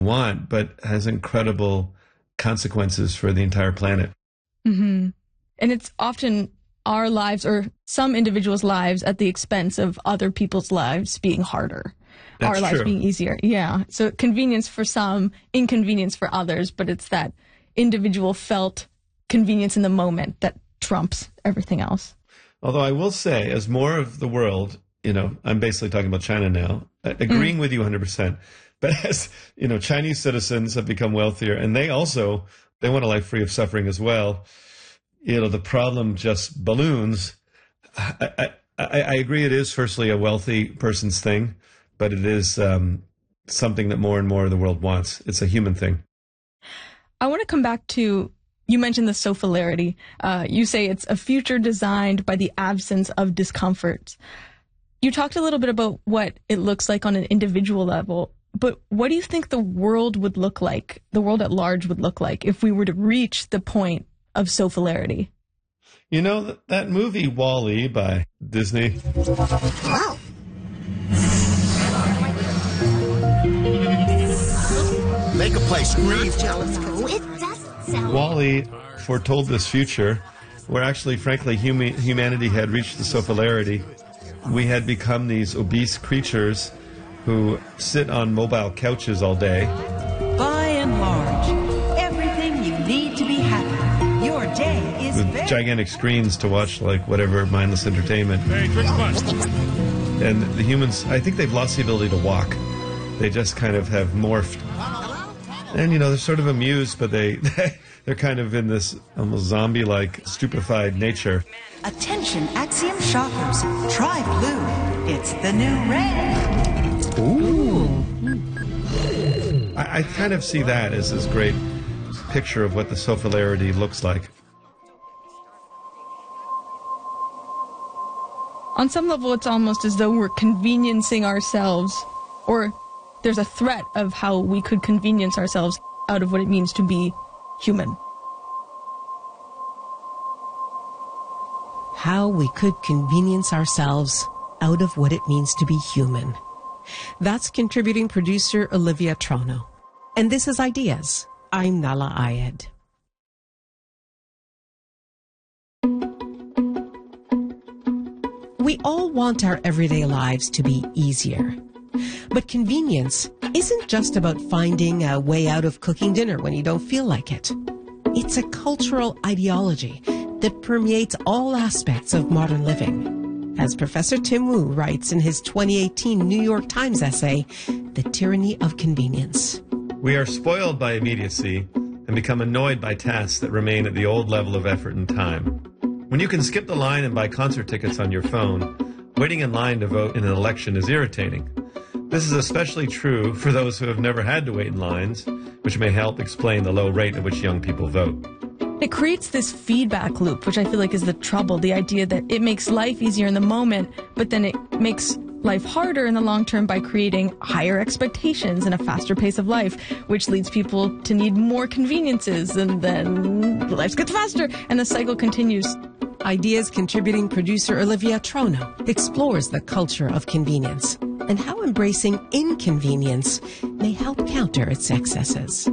want, but has incredible consequences for the entire planet. Mm-hmm. And it's often our lives or some individuals' lives at the expense of other people's lives being harder. That's our lives true. being easier. Yeah. So convenience for some, inconvenience for others, but it's that individual felt convenience in the moment that trumps everything else. Although I will say, as more of the world, I'm basically talking about China now, agreeing with you 100%. But as, Chinese citizens have become wealthier, and they want a life free of suffering as well. The problem just balloons. I agree it is firstly a wealthy person's thing, but it is something that more and more of the world wants. It's a human thing. I want to come back to, you mentioned the sofilarity. You say it's a future designed by the absence of discomfort. You talked a little bit about what it looks like on an individual level, but what do you think the world would look like, the world at large would look like, if we were to reach the point of sofilarity? That movie WALL-E by Disney. Wow. Make a place grieve. Jealous. It doesn't sound. WALL-E foretold this future where actually, frankly, humanity had reached the sofilarity. We had become these obese creatures who sit on mobile couches all day. By and large, everything you need to be happy. Your day is With gigantic screens to watch, whatever mindless entertainment. Hey, drink much. And the humans, I think they've lost the ability to walk. They just kind of have morphed. And, they're sort of amused, but they're kind of in this almost zombie-like, stupefied nature. Attention, Axiom shoppers. Try blue. It's the new red. Ooh. I kind of see that as this great picture of what the sofilarity looks like. On some level, it's almost as though we're conveniencing ourselves, or there's a threat of how we could convenience ourselves out of what it means to be human. How we could convenience ourselves out of what it means to be human. That's contributing producer Olivia Trono. And this is Ideas. I'm Nala Ayed. We all want our everyday lives to be easier. But convenience isn't just about finding a way out of cooking dinner when you don't feel like it. It's a cultural ideology that permeates all aspects of modern living. As Professor Tim Wu writes in his 2018 New York Times essay, The Tyranny of Convenience. We are spoiled by immediacy and become annoyed by tasks that remain at the old level of effort and time. When you can skip the line and buy concert tickets on your phone, waiting in line to vote in an election is irritating. This is especially true for those who have never had to wait in lines, which may help explain the low rate at which young people vote. It creates this feedback loop, which I feel like is the trouble, the idea that it makes life easier in the moment, but then it makes life harder in the long term by creating higher expectations and a faster pace of life, which leads people to need more conveniences, and then life gets faster, and the cycle continues. Ideas contributing producer Olivia Trono explores the culture of convenience and how embracing inconvenience may help counter its excesses.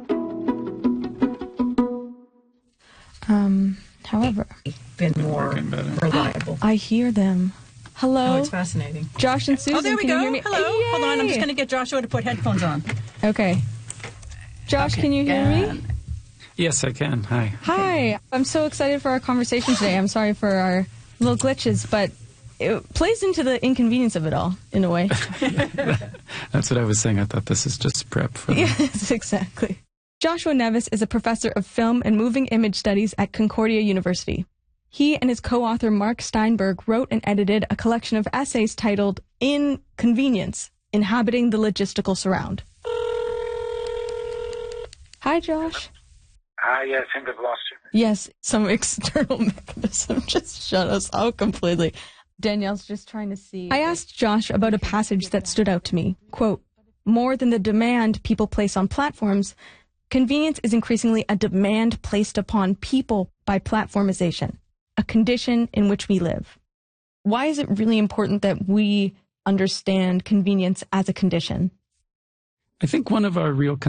However, been more reliable. I hear them. Hello? Oh, it's fascinating. Josh and Susan, oh, there we can go. you hear me? Hello. Yay! Hold on, I'm just going to get Joshua to put headphones on. Okay. Josh, can you hear me? Yes, I can. Hi. Hi. I'm so excited for our conversation today. I'm sorry for our little glitches, but it plays into the inconvenience of it all, in a way. That's what I was saying. I thought this is just prep for them. Yes, exactly. Joshua Nevis is a professor of film and moving image studies at Concordia University. He and his co-author Mark Steinberg wrote and edited a collection of essays titled Inconvenience, Inhabiting the Logistical Surround. Hi, Josh. Hi, yeah, I think I've lost you. Yes, some external mechanism just shut us out completely. Danielle's just trying to see. I asked Josh about a passage that stood out to me. Quote, more than the demand people place on platforms, convenience is increasingly a demand placed upon people by platformization, a condition in which we live. Why is it really important that we understand convenience as a condition? I think one of our real